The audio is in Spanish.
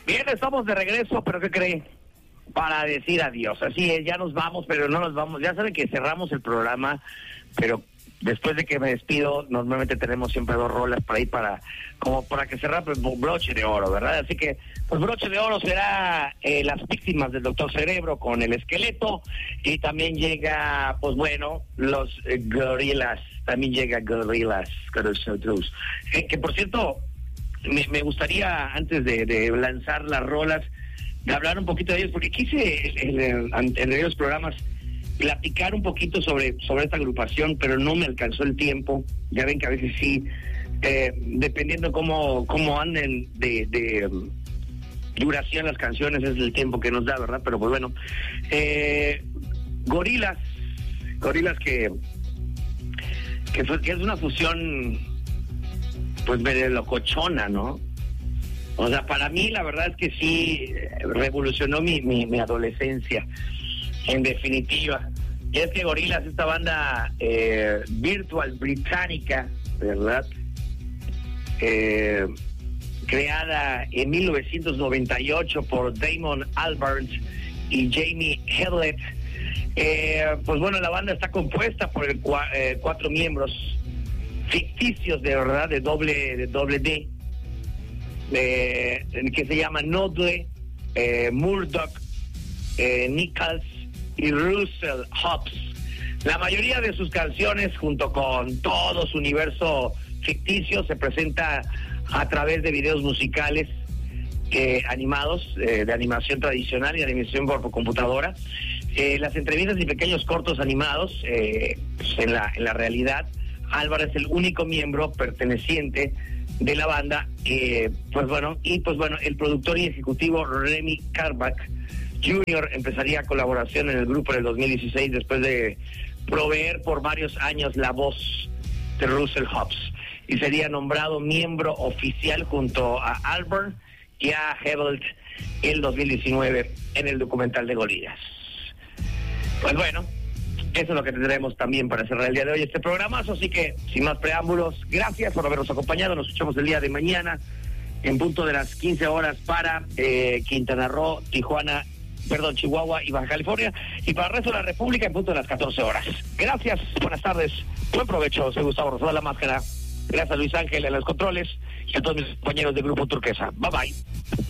Bien, estamos de regreso, pero ¿qué cree? Para decir adiós. Así es, ya nos vamos, pero no nos vamos. Ya saben que cerramos el programa, pero después de que me despido, normalmente tenemos siempre 2 rolas para ir para que cerrar pues, broche de oro, ¿verdad? Así que, pues broche de oro será Las Víctimas del Doctor Cerebro con El Esqueleto, y también llega, pues bueno, los Gorilas, también llega Gorilas con nosotros. Que por cierto, me gustaría, antes de lanzar las rolas, de hablar un poquito de ellos, porque quise en varios programas platicar un poquito sobre esta agrupación, pero no me alcanzó el tiempo. Ya ven que a veces sí, dependiendo cómo anden de duración las canciones, es el tiempo que nos da, ¿verdad? Pero pues bueno, Gorilas que es una fusión pues medio locochona, ¿no? O sea, para mí la verdad es que sí revolucionó mi adolescencia, en definitiva. Y es que Gorilas, esta banda virtual británica, ¿verdad? Creada en 1998 por Damon Albarn y Jamie Hewlett. Pues bueno, la banda está compuesta por 4 miembros ficticios, de verdad, de doble D, que se llama Noble, Murdoch, Nichols y Russell Hobbs. La mayoría de sus canciones, junto con todo su universo ficticio, se presenta a través de videos musicales animados, de animación tradicional y animación por computadora. Las entrevistas y pequeños cortos animados, pues en la realidad, Álvaro es el único miembro perteneciente de la banda, pues bueno, el productor y ejecutivo Remy Carbach Jr. empezaría colaboración en el grupo en el 2016, después de proveer por varios años la voz de Russell Hobbs, y sería nombrado miembro oficial junto a Albarn y a Hewlett el 2019 en el documental de Gorilas. Pues bueno, eso es lo que tendremos también para cerrar el día de hoy este programazo. Así que, sin más preámbulos, gracias por habernos acompañado. Nos escuchamos el día de mañana en punto de las 15 horas para Quintana Roo, Chihuahua y Baja California, y para el resto de la República en punto de las 14 horas. Gracias, buenas tardes, buen provecho. Soy Gustavo Rosado La Máscara. Gracias a Luis Ángel en los controles y a todos mis compañeros del Grupo Turquesa. Bye bye.